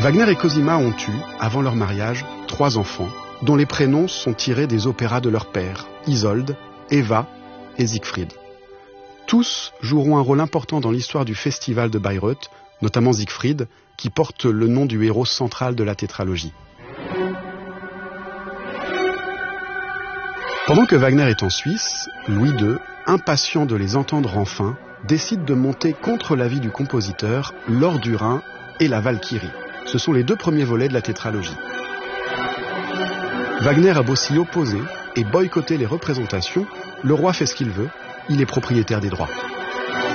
Wagner et Cosima ont eu, avant leur mariage, 3 enfants, dont les prénoms sont tirés des opéras de leur père, Isolde, Eva et Siegfried. Tous joueront un rôle important dans l'histoire du festival de Bayreuth, notamment Siegfried, qui porte le nom du héros central de la tétralogie. Pendant que Wagner est en Suisse, Louis II, impatient de les entendre enfin, décide de monter contre l'avis du compositeur L'Or du Rhin et la Valkyrie. Ce sont les 2 premiers volets de la tétralogie. Wagner a beau s'y opposer et boycotter les représentations, le roi fait ce qu'il veut, il est propriétaire des droits.